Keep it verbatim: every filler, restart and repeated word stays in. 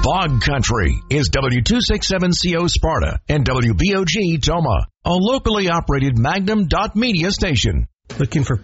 Bog Country is W two sixty-seven C O Sparta and W B O G Toma, a locally operated Magnum dot media station. Looking for